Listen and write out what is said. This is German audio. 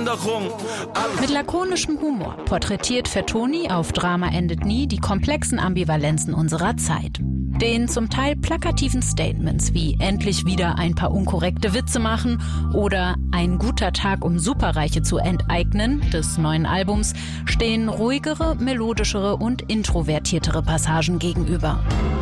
Behinderung. Mit lakonischem Humor porträtiert Fertoni auf Drama endet nie die komplexen Ambivalenzen unserer Zeit. Den zum Teil plakativen Statements wie endlich wieder ein paar unkorrekte Witze machen oder ein guter Tag, um Superreiche zu enteignen des neuen Albums stehen ruhigere, melodischere und introvertiertere Passagen gegenüber.